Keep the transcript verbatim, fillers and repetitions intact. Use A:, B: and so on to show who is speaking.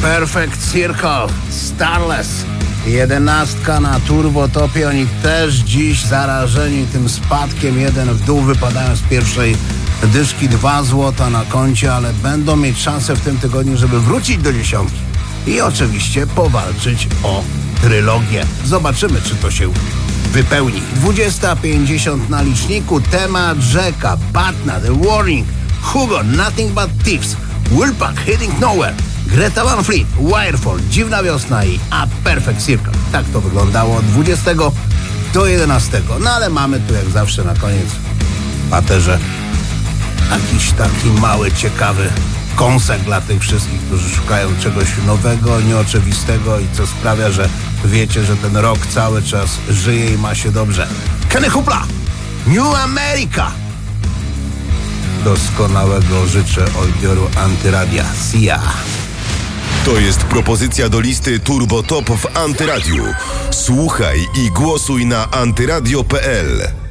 A: Perfect Circle, Starless. Jedenastka na turbotopie, oni też dziś zarażeni tym spadkiem, jeden w dół, wypadają z pierwszej dyszki, dwa złota na koncie, ale będą mieć szansę w tym tygodniu, żeby wrócić do dziesiątki i oczywiście powalczyć o trylogię. Zobaczymy, czy to się wypełni. dwudziesta pięćdziesiąt na liczniku, temat rzeka, Batna, The Warning, Hugo, Nothing But Thieves, Willpack, Heading Nowhere, Greta Van Fleet, Wirefall, Dziwna Wiosna i A Perfect Circle. Tak to wyglądało od dwudziestego do jedenastego. No ale mamy tu jak zawsze na koniec w paterze jakiś taki mały, ciekawy kąsek dla tych wszystkich, którzy szukają czegoś nowego, nieoczywistego i co sprawia, że wiecie, że ten rok cały czas żyje i ma się dobrze. Kenny Hoopla, New America. Doskonałego życzę odbioru Antyradia. See ya.
B: To jest propozycja do listy Turbo Top w Antyradiu. Słuchaj i głosuj na antyradio kropka pe el.